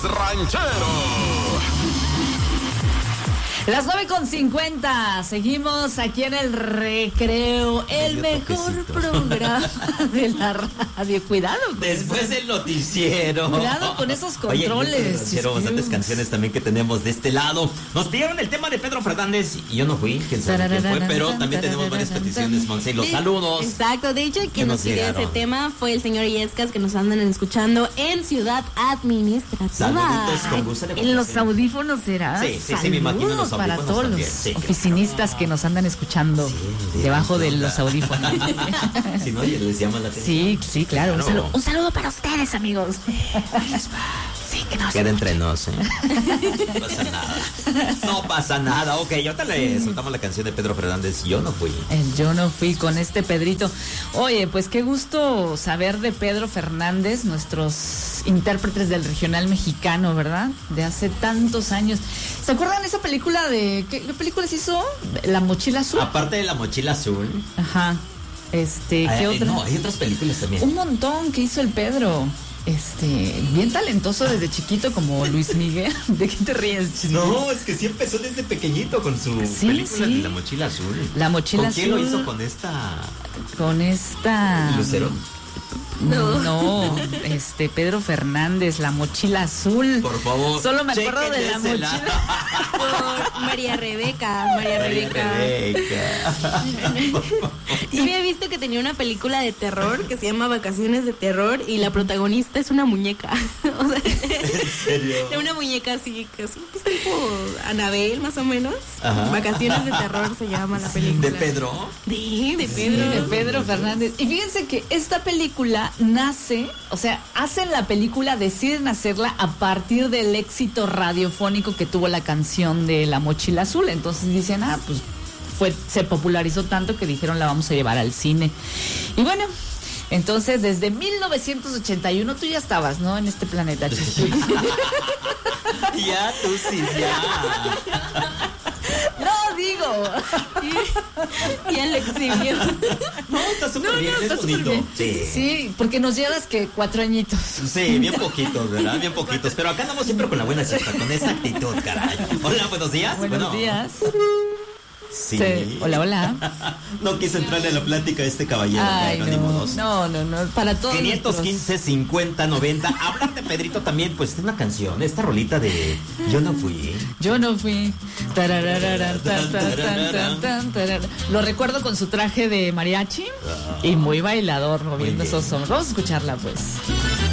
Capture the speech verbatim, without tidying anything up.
ranchero. Las nueve con cincuenta, seguimos aquí en el recreo, el mejor programa de la radio. Cuidado con Después eso. del noticiero. Cuidado con esos controles. Oye, yo bastantes canciones también que tenemos de este lado. Nos pidieron el tema de Pedro Fernández y yo no fui, quién sabe quién fue, pero también tenemos varias peticiones, Monse. Los saludos. Exacto, de hecho quien que nos, nos pidió llegaron. ese tema fue el señor Yescas, que nos andan escuchando en Ciudad Administrativa. Saluditos con gusto de En los audífonos será. Sí, sí, sí, me imagino en los para audífonos todos también, los sí. oficinistas que nos andan escuchando Sí, debajo de onda. los audífonos. Si no, oye, les llama la atención. Sí, sí, claro. Un Claro. saludo, un saludo para ustedes, amigos. Sí, que nos Queda entre nos, ¿eh? No pasa nada. No pasa nada. Ok, ahorita le soltamos la canción de Pedro Fernández. Yo no fui. El yo no fui con este Pedrito. Oye, pues qué gusto saber de Pedro Fernández, nuestros intérpretes del regional mexicano, ¿verdad? De hace tantos años. ¿Se acuerdan de esa película de qué, qué películas hizo? La mochila azul. Aparte de La Mochila Azul. Ajá. Este, ¿qué Ay, otra? No, hay otras películas también. Un montón que hizo el Pedro. Este, bien talentoso desde chiquito como Luis Miguel. ¿De qué te ríes? No, es que sí empezó desde pequeñito con su Sí, película sí. de La Mochila Azul. La Mochila ¿Con quién Azul. lo hizo? ¿Con esta Con esta. Lucero? No, no, este Pedro Fernández, La Mochila Azul. Por favor. Solo me acuerdo de la chéquensela. mochila. Por María Rebeca, María, María Rebeca. Rebeca. Y había visto que tenía una película de terror que se llama Vacaciones de Terror y la protagonista es una muñeca. O sea, ¿En serio? de una muñeca así, casi pues, tipo Anabel más o menos. Ajá. Vacaciones de Terror se llama la película. ¿De Pedro? Sí, de Sí, Pedro. de Pedro Fernández. Y fíjense que esta película nace, o sea, hacen la película, deciden hacerla a partir del éxito radiofónico que tuvo la canción de La Mochila Azul. Entonces dicen, ah, pues fue, se popularizó tanto que dijeron la vamos a llevar al cine. Y bueno, entonces desde mil novecientos ochenta y uno tú ya estabas, ¿no? En este planeta. Chuchu. Ya, tú sí, ya. No, digo. Ya lo exhibió. No, está súper No, bien, no, es está súper bonito. bien. Sí. Sí, porque nos llevas que cuatro añitos. Sí, bien poquitos, ¿verdad? Bien poquitos. Pero acá andamos siempre con la buena chispa, con esa actitud, caray. Hola, buenos días. Buenos Bueno, días. Sí. Sí. Hola, hola. No quiso entrarle a la plática a este caballero. Ay, pero ni no, modos. no, no, no, para todos. quinientos quince, cincuenta, noventa. Hablar de Pedrito también, pues es una canción, esta rolita de Yo no fui. Yo no fui. Tarararara, tan, tan, tan, tan, tan, tarara. Lo recuerdo con su traje de mariachi y muy bailador moviendo Muy bien. esos hombros. Vamos a escucharla, pues.